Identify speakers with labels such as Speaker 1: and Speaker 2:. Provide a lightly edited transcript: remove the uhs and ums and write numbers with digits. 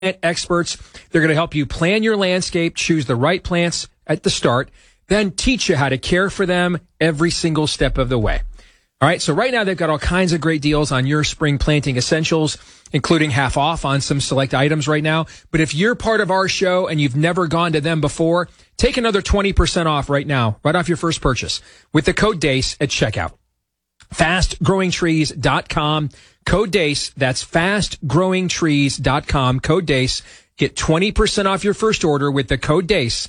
Speaker 1: experts. They're going to help you plan your landscape, choose the right plants at the start, then teach you how to care for them every single step of the way. All right, so right now they've got all kinds of great deals on your spring planting essentials, including half off on some select items right now. But if you're part of our show and you've never gone to them before, take another 20% off right now, right off your first purchase with the code DEACE at checkout. FastGrowingTrees.com, code DEACE. That's FastGrowingTrees.com, code DEACE. Get 20% off your first order with the code DEACE